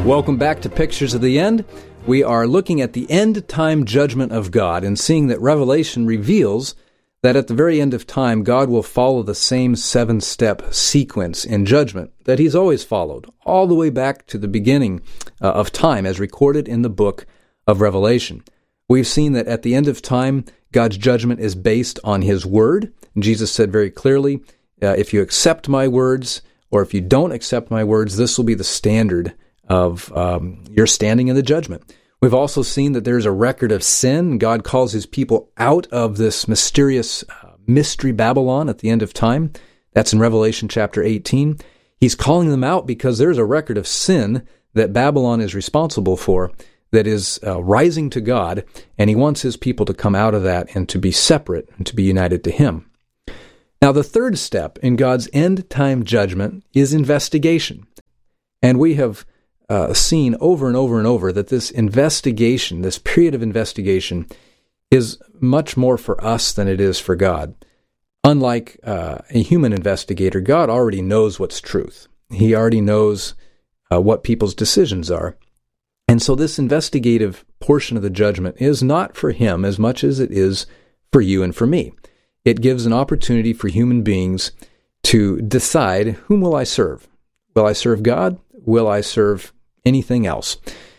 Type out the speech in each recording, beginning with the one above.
Welcome back to Pictures of the End. We are looking at the end-time judgment of God and seeing that Revelation reveals that at the very end of time, God will follow the same 7-step sequence in judgment that He's always followed, all the way back to the beginning of time, as recorded in the book of Revelation. We've seen that at the end of time, God's judgment is based on His Word. Jesus said very clearly, if you accept my words, or if you don't accept my words, this will be the standard of your standing in the judgment. We've also seen that there's a record of sin. God calls His people out of this mysterious mystery Babylon at the end of time. That's in Revelation chapter 18. He's calling them out because there's a record of sin that Babylon is responsible for that is rising to God, and He wants His people to come out of that and to be separate and to be united to Him. Now, the third step in God's end-time judgment is investigation. And we have seen over and over and over that this investigation, this period of investigation, is much more for us than it is for God. Unlike a human investigator, God already knows what's truth. He already knows what people's decisions are. And so this investigative portion of the judgment is not for Him as much as it is for you and for me. It gives an opportunity for human beings to decide, whom will I serve? Will I serve God? Will I serve anything else?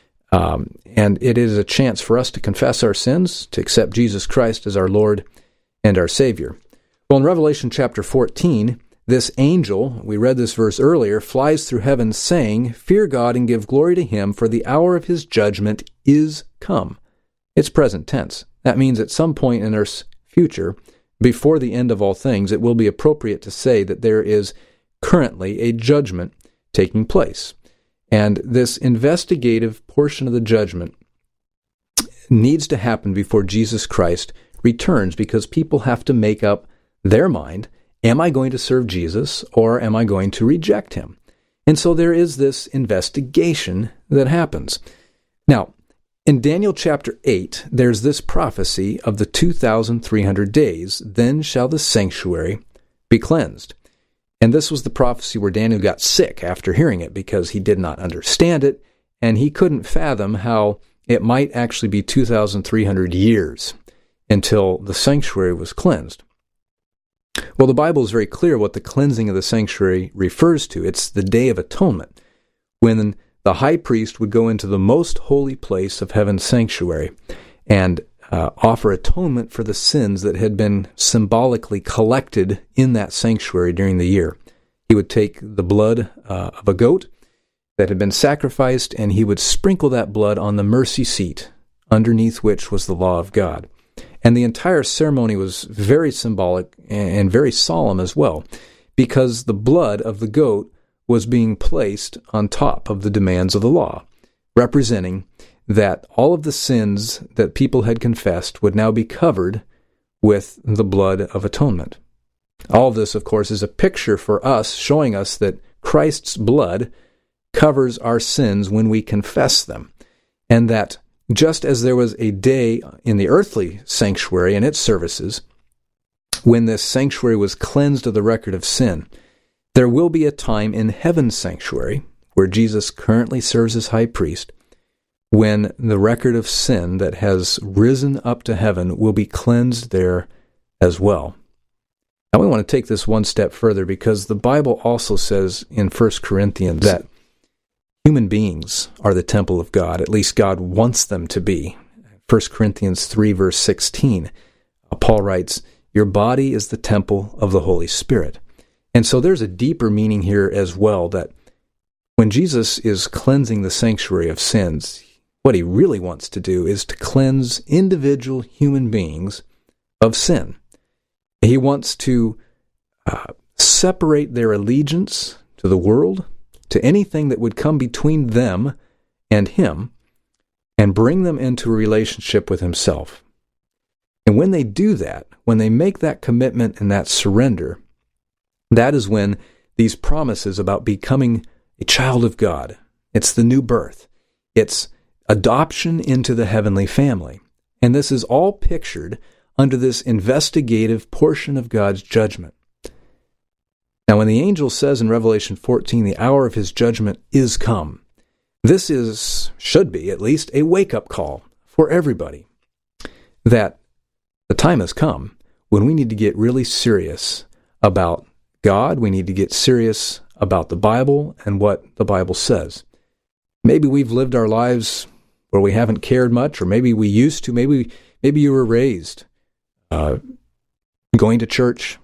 And it is a chance for us to confess our sins, to accept Jesus Christ as our Lord and our Savior. Well, in Revelation chapter 14, this angel, we read this verse earlier, flies through heaven saying, "Fear God and give glory to Him, for the hour of His judgment is come." It's present tense. That means at some point in our future, before the end of all things, it will be appropriate to say that there is currently a judgment taking place. And this investigative portion of the judgment needs to happen before Jesus Christ returns, because people have to make up their mind, am I going to serve Jesus or am I going to reject Him? And so there is this investigation that happens. Now, in Daniel chapter 8, there's this prophecy of the 2,300 days, then shall the sanctuary be cleansed. And this was the prophecy where Daniel got sick after hearing it because he did not understand it, and he couldn't fathom how it might actually be 2,300 years until the sanctuary was cleansed. Well, the Bible is very clear what the cleansing of the sanctuary refers to. It's the Day of Atonement, when the high priest would go into the most holy place of heaven's sanctuary and offer atonement for the sins that had been symbolically collected in that sanctuary during the year. He would take the blood of a goat that had been sacrificed, and he would sprinkle that blood on the mercy seat, underneath which was the law of God. And the entire ceremony was very symbolic and very solemn as well, because the blood of the goat was being placed on top of the demands of the law, representing that all of the sins that people had confessed would now be covered with the blood of atonement. All of this, of course, is a picture for us, showing us that Christ's blood covers our sins when we confess them, and that just as there was a day in the earthly sanctuary and its services, when this sanctuary was cleansed of the record of sin, there will be a time in heaven's sanctuary, where Jesus currently serves as high priest, when the record of sin that has risen up to heaven will be cleansed there as well. Now we want to take this one step further, because the Bible also says in 1 Corinthians that human beings are the temple of God. At least God wants them to be. 1 Corinthians 3 verse 16, Paul writes, "Your body is the temple of the Holy Spirit." And so there's a deeper meaning here as well, that when Jesus is cleansing the sanctuary of sins, what He really wants to do is to cleanse individual human beings of sin. He wants to separate their allegiance to the world, to anything that would come between them and Him, and bring them into a relationship with Himself. And when they do that, when they make that commitment and that surrender, that is when these promises about becoming a child of God, it's the new birth, it's adoption into the heavenly family. And this is all pictured under this investigative portion of God's judgment. Now, when the angel says in Revelation 14, the hour of His judgment is come, This should be at least a wake-up call for everybody that the time has come when we need to get really serious about God. We need to get serious about the Bible and what the Bible says. Maybe we've lived our lives where we haven't cared much, or maybe we used to. Maybe you were raised going to church,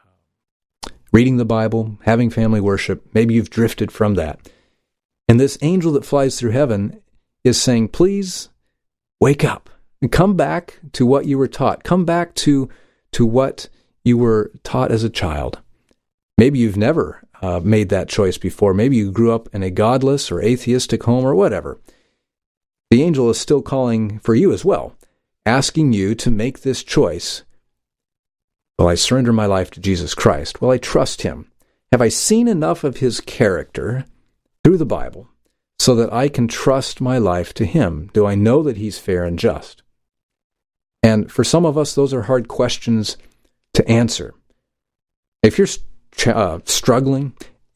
reading the Bible, having family worship. Maybe you've drifted from that. And this angel that flies through heaven is saying, please wake up and come back to what you were taught. Come back to what you were taught as a child. Maybe you've never made that choice before. Maybe you grew up in a godless or atheistic home or whatever. The angel is still calling for you as well, asking you to make this choice. Will I surrender my life to Jesus Christ? Will I trust him? Have I seen enough of his character through the Bible so that I can trust my life to him? Do I know that he's fair and just? And for some of us, those are hard questions to answer. If you're struggling,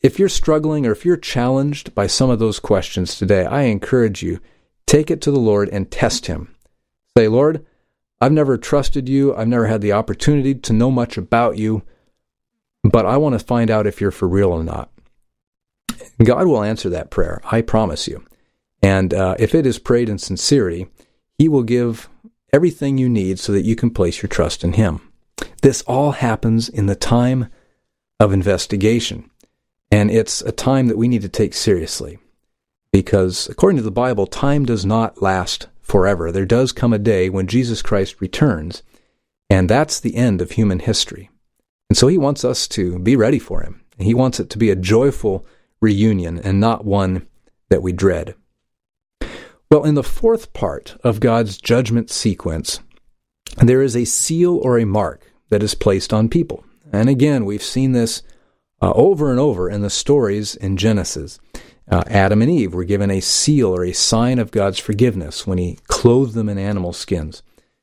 or if you're challenged by some of those questions today, I encourage you, take it to the Lord and test him. Say, Lord, I've never trusted you. I've never had the opportunity to know much about you, but I want to find out if you're for real or not. God will answer that prayer, I promise you. And if it is prayed in sincerity, he will give everything you need so that you can place your trust in him. This all happens in the time of investigation, and it's a time that we need to take seriously, because according to the Bible, time does not last forever. There does come a day when Jesus Christ returns, and that's the end of human history. And so he wants us to be ready for him. He wants it to be a joyful reunion and not one that we dread. Well, in the fourth part of God's judgment sequence, there is a seal or a mark that is placed on people. And again, we've seen this over and over in the stories in Genesis. Adam and Eve were given a seal or a sign of God's forgiveness when he clothed them in animal skins.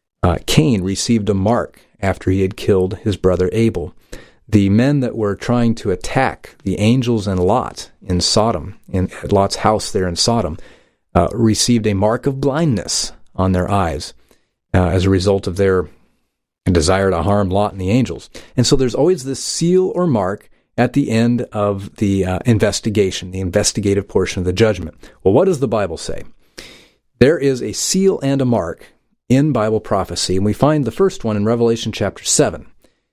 Cain received a mark after he had killed his brother Abel. The men that were trying to attack the angels and Lot in Sodom, in Lot's house there in Sodom, received a mark of blindness on their eyes as a result of their desire to harm Lot and the angels. And so there's always this seal or mark at the end of the investigation, the investigative portion of the judgment. Well, what does the Bible say? There is a seal and a mark in Bible prophecy, and we find the first one in Revelation chapter 7.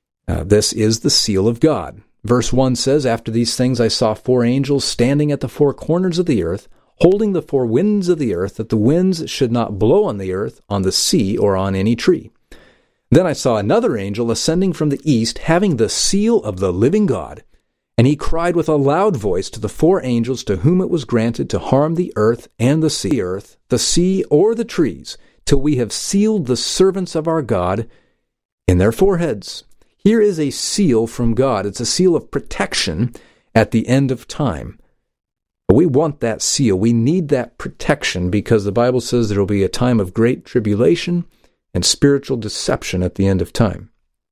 This is the seal of God. Verse 1 says, "After these things I saw 4 angels standing at the 4 corners of the earth, holding the 4 winds of the earth, that the winds should not blow on the earth, on the sea, or on any tree. Then I saw another angel ascending from the east, having the seal of the living God. And he cried with a loud voice to the 4 angels to whom it was granted to harm the earth and the sea, or the trees, till we have sealed the servants of our God in their foreheads." Here is a seal from God. It's a seal of protection at the end of time. We want that seal. We need that protection because the Bible says there will be a time of great tribulation and spiritual deception at the end of time.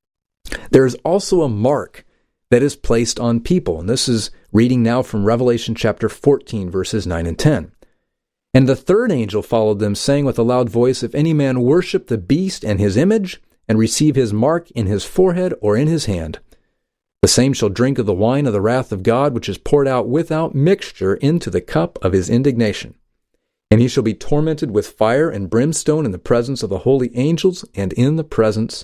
There is also a mark that is placed on people, and this is reading now from Revelation chapter 14, verses 9 and 10. "And the third angel followed them, saying with a loud voice, If any man worship the beast and his image, and receive his mark in his forehead or in his hand, the same shall drink of the wine of the wrath of God, which is poured out without mixture into the cup of his indignation. And he shall be tormented with fire and brimstone in the presence of the holy angels and in the presence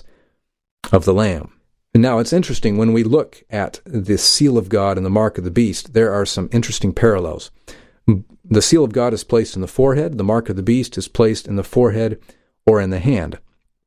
of the Lamb." And now it's interesting, when we look at the seal of God and the mark of the beast, there are some interesting parallels. The seal of God is placed in the forehead. The mark of the beast is placed in the forehead or in the hand.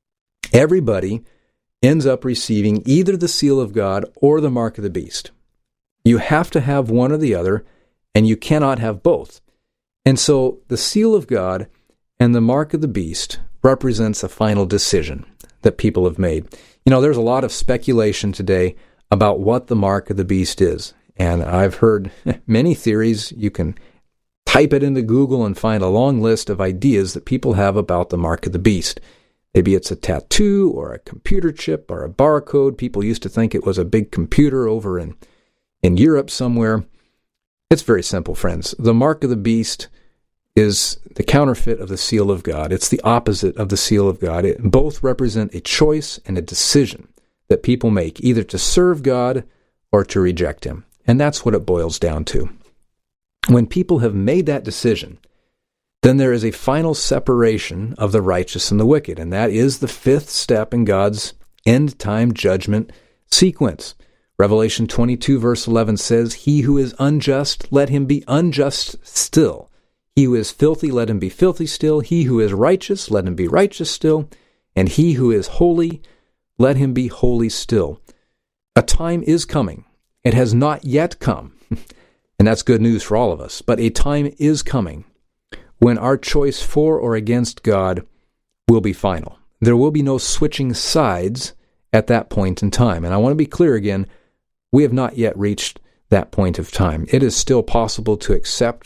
Everybody ends up receiving either the seal of God or the mark of the beast. You have to have one or the other, and you cannot have both. And so the seal of God and the mark of the beast represents a final decision that people have made. You know, there's a lot of speculation today about what the mark of the beast is. And I've heard many theories. You can type it into Google and find a long list of ideas that people have about the mark of the beast. Maybe it's a tattoo or a computer chip or a barcode. People used to think it was a big computer over in Europe somewhere. It's very simple, friends. The mark of the beast is the counterfeit of the seal of God. It's the opposite of the seal of God. Both represent a choice and a decision that people make, either to serve God or to reject Him. And that's what it boils down to. When people have made that decision, then there is a final separation of the righteous and the wicked, and that is the fifth step in God's end-time judgment sequence. Revelation 22, verse 11 says, "He who is unjust, let him be unjust still. He who is filthy, let him be filthy still. He who is righteous, let him be righteous still. And he who is holy, let him be holy still." A time is coming. It has not yet come, and that's good news for all of us, but a time is coming when our choice for or against God will be final. There will be no switching sides at that point in time. And I want to be clear again, we have not yet reached that point of time. It is still possible to accept